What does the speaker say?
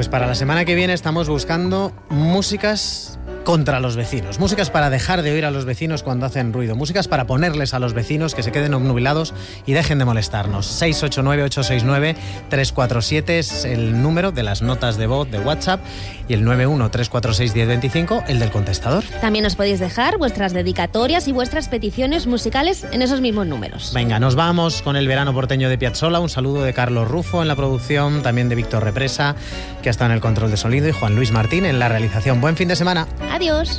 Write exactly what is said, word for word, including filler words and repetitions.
Pues para la semana que viene estamos buscando músicas contra los vecinos, músicas para dejar de oír a los vecinos cuando hacen ruido, músicas para ponerles a los vecinos que se queden obnubilados y dejen de molestarnos. seis ocho nueve, ocho seis nueve, tres cuatro siete es el número de las notas de voz de WhatsApp y el nueve uno, tres cuatro seis, uno cero dos cinco el del contestador. También os podéis dejar vuestras dedicatorias y vuestras peticiones musicales en esos mismos números. Venga, nos vamos con el verano porteño de Piazzolla. Un saludo de Carlos Rufo en la producción, también de Víctor Represa, que ha estado en el control de sonido, y Juan Luis Martín en la realización. Buen fin de semana. Adiós.